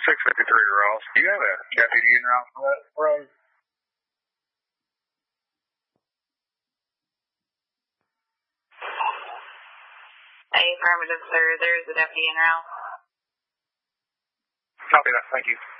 653 to Ross. Do you have a deputy in route for that road? Affirmative, sir. There is a deputy en route. Copy that. Thank you.